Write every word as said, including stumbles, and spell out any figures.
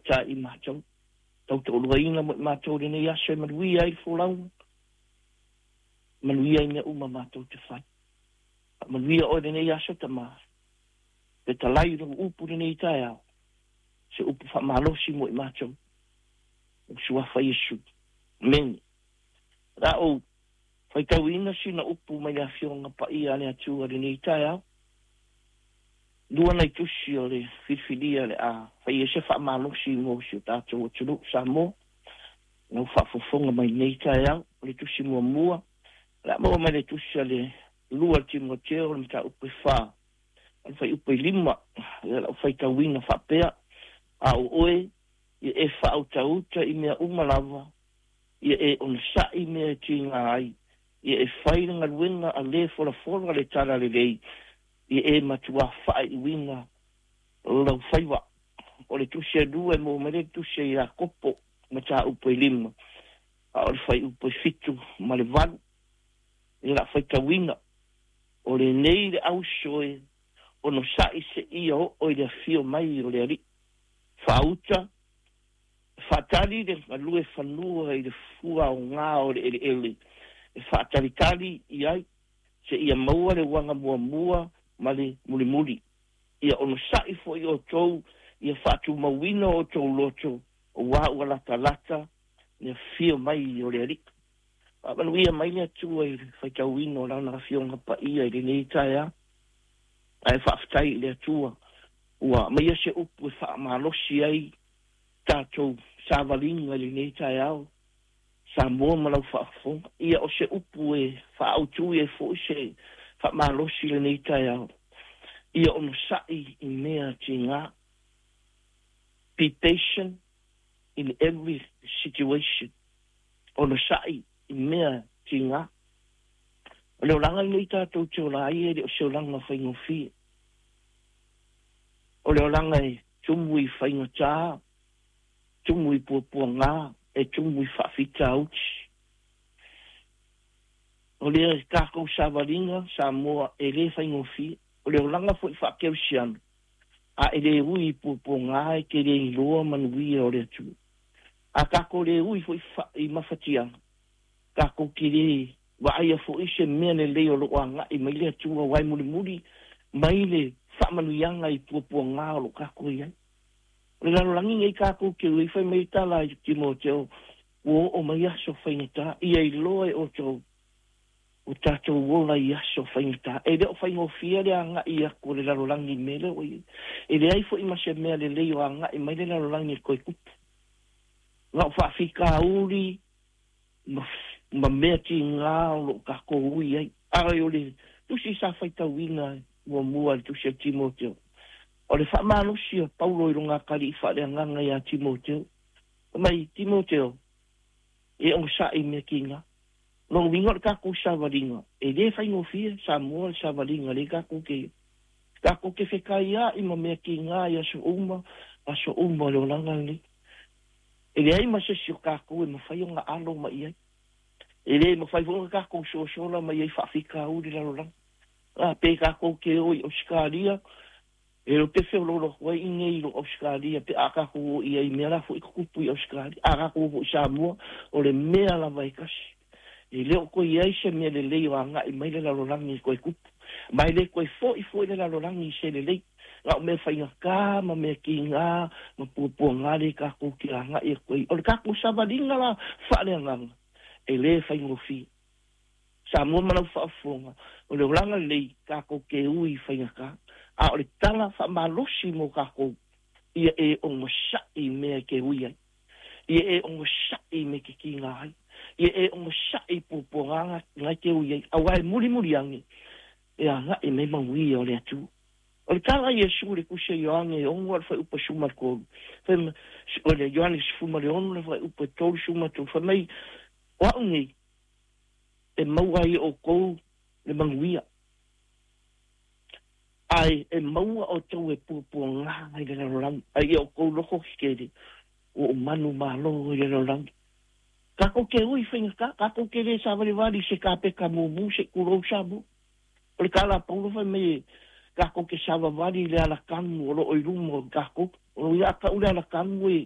ta i mātou. Tau te oluaina mo i mātou rene i aso e manuia i fōlau. Manuia i mea uma mātou te whai. Manuia o rene i aso ta mā. Pe ta lai rungu upu rene i tae au. Se upu wha malosi mo i mātou. O suafa Yesu. Meni. Ra o, whai tau ina sina upu mai a fionga pa i ane atua rene i tae au. Lua nei tusi o le whiwhiria le a. Whai e se wha malosi mo si o tātou o tunu sa mo. Nau wha fufonga mai nei tae au. Le tusi mua mua. La mo mai le tusi le lua timo teo le mta upe wha. Al whai upe lima. La whai tawina wha pea. A o oe. I e wha au tauta i mea umalava. I e on sa i mea tinga ai. I e whainga luenga a le fora fora le tara le lei. I e matua whai winga lau whaiwa. O le tusi a dua mo me le tusi i a kopo mata upe lima. A o le whai upe fitu ma le valu. I la whai tawina. O le nei le au soe. O no sa i se ia o o i le fio mai o le ari. Whauta. Whatari le malue whanua i le fua o ngā o le ele ele. E whatari tari i ai. Se ia maua le wanga mua mua ma le muli muli. Ia ono sai fo i o tau. Ia whatu mawina o tau loto. O wā ua lata lata. Ia fio mai o le ari. Manu ia mai lea tua i whaitau ino o launa fionga pa ia i le nei tae a. Ai whaftai lea tua. Ua mai se upu e wha malosi ai. Tātou sāwalinga li nei tae au. Sā mua malau whaafonga. Ia o se upu e whaautui e fo se wha malosi li nei tae au. Ia ono sai i mea ti ngā. Be patient in every situation. Ono sai i mea ti ngā. O leo langa i nei tātou te o la ai e o se o langa whaingo fie. O leo langa e tumu i whaingo tā. Tumu i puapua ngā, e tumu i whawhita auti. O lea kākou sāwaringa, sā moa e le whaingo fie. O leo langa fo i whakeu sianu. A e le ui i puapua ngā, e ke le i loa manuia o lea tu. A kākou le ui fo i, i mawhatianga. Kākou ke le wa aia fo i se mea le leo loa ngā, i mai lea tua wai muri muri, mai le whamanuianga i puapua ngā o lo kākou i ai. Le lalo langi ngai kākou ke ui whai mai tala i timo teo o o mai aso whaingata i ei loe o tau o tātou wola i aso whaingata e leo whaingo fia le anga i ako le lalo langi mele o i e le aifo i mase mea le leo anga i mai le lalo langi koe kupu ngā whaafika uri ma, ma mea ti ngā o lo kākou ui ai arai o le tusi sa whaita wina mua mua tusi a timo teo. O le whamanosi o Paulo i runga kari i whare anganga i a Timoteo. O mai Timoteo, e o sa i mea ki ngā. No wingo le kako sāwaringa. E le whaingo fia, sa mua le sāwaringa, le kako ke. Kako ke whekai a i ma mea ki ngā i aso uma, aso uma le o langa le. E le ai ma se si o kako e ma whai o ngā alo ma i ai. E le ma whai vonga kako so sola ma i ai whawhika uri la lo langa. A pe kako ke oi o skaria, e lo te wheo loro wai i ngei lo Australia, pe akako o i ai mea la fo i kupu i Australia, akako o i Samoa, o le mea la vai kasi. E leo ko i ai se mea le lei o anga i mai le la lorangi i koe kupu. Mai le koe fo i fo i le la lorangi i se le lei. Nga o mea whainga kā, ma mea ki ngā, ma puapua ngā le kako ki anga i koe. O le kako savaringa la whaale anganga. E le whaingo fi. Samoa manau whaafonga. O le oranga lei kako ke ui whainga kā. A o le tala wha malosi mo kako ia e o ngosai mea ke huia. Ia e o ngosai me ke ki ngāi. Ia e o ngosai pupo nganga ngai ke huia. A wai muri muri ange. E a ngai me mangui o le atu. O le tala ia su le kuse yoange o ngwa whai upa suma kōru. O le yoange sifuma le onu le whai upa tōru suma tōru. Whai mai wa ungi e mauai o kou le manguia. Ai e maua o tau e pupua ngā i le larorangi. Ai e o kou loko kere o manu malo i le larorangi. Kako ke ui whainga ka, kako ke le sāwari wari se kāpe ka mūmu se kurou sāmu. O le kāla paulo whai me kako ke sāwari wari le ala kangu o lo oirumo kako. O lo ia ka ule ala kangu e